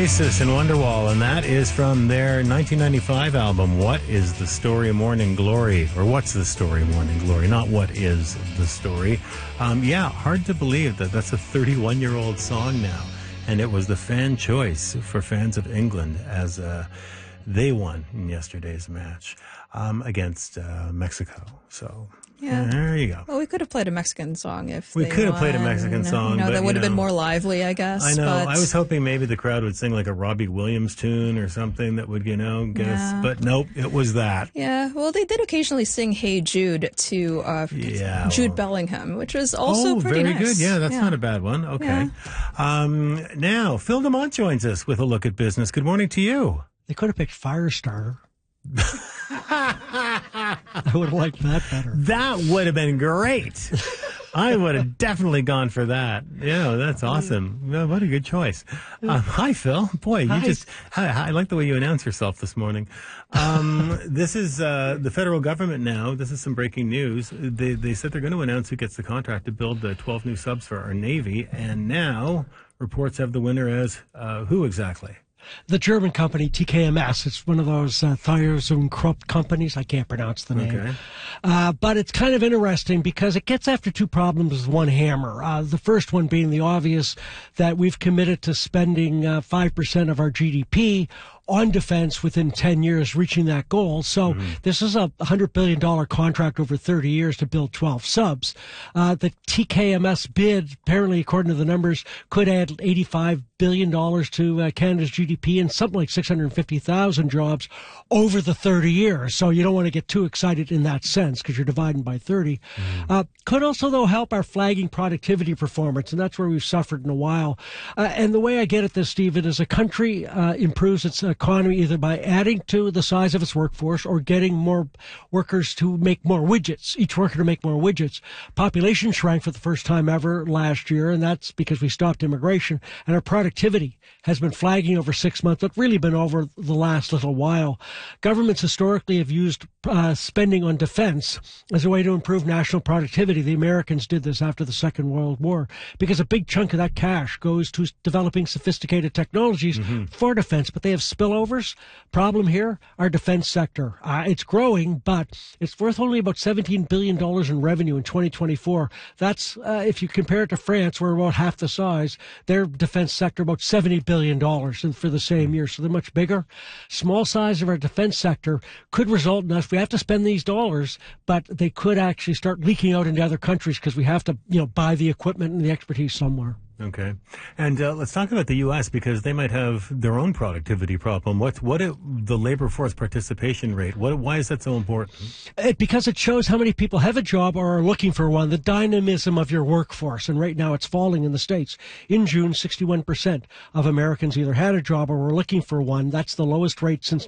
Oasis and Wonderwall, and that is from their 1995 album, What is the Story Morning Glory? Or What's the Story Morning Glory? Not What is the Story. Hard to believe that that's a 31-year-old song now. And it was the fan choice for fans of England as they won in yesterday's match against Mexico. So... yeah, there you go. Well, we could have played a Mexican song if we they could have won. played a Mexican song. That would have been more more lively, I guess. I know. But I was hoping maybe the crowd would sing like a Robbie Williams tune or something that would, get us. Yeah. But nope, it was that. Yeah, well, they did occasionally sing "Hey Jude" to Jude Bellingham, which was also pretty very nice. good. Yeah, that's not a bad one. Okay. Yeah. Now, Phil DeMont joins us with a look at business. Good morning to you. They could have picked Firestarter. I would have liked that better. That would have been great. I would have definitely gone for that. Yeah, that's awesome. Well, what a good choice. Hi, Phil. Boy, I like the way you announce yourself this morning. This is the federal government now. This is some breaking news. They said they're going to announce who gets the contract to build the 12 new subs for our Navy. And now reports have the winner as who exactly? The German company TKMS. It's one of those Thayer's-Krupp companies. I can't pronounce the name. Okay. But it's kind of interesting because it gets after two problems with one hammer. The first one being the obvious that we've committed to spending 5% of our GDP on defense within 10 years, reaching that goal. So this is a $100 billion contract over 30 years to build 12 subs. The TKMS bid, apparently, according to the numbers, could add $85 billion to Canada's GDP and something like 650,000 jobs over the 30 years. So you don't want to get too excited in that sense because you're dividing by 30. Could also, though, help our flagging productivity performance, and that's where we've suffered in a while. And the way I get at this, Stephen, is a country improves its economy either by adding to the size of its workforce or getting more workers to make more widgets, each worker to make more widgets. Population shrank for the first time ever last year, and that's because we stopped immigration, and our productivity has been flagging over 6 months, but really been over the last little while. Governments historically have used spending on defense as a way to improve national productivity. The Americans did this after the Second World War because a big chunk of that cash goes to developing sophisticated technologies for defense, but they have spillovers. Problem here, our defense sector. It's growing, but it's worth only about $17 billion in revenue in 2024. That's, if you compare it to France, we're about half the size. Their defense sector, about $70 billion for the same year. So they're much bigger. Small size of our defense sector could result in us, we have to spend these dollars, but they could actually start leaking out into other countries because we have to, buy the equipment and the expertise somewhere. Okay. And let's talk about the U.S. because they might have their own productivity problem. What the labor force participation rate? Why is that so important? Because it shows how many people have a job or are looking for one, the dynamism of your workforce. And right now it's falling in the States. In June, 61% of Americans either had a job or were looking for one. That's the lowest rate since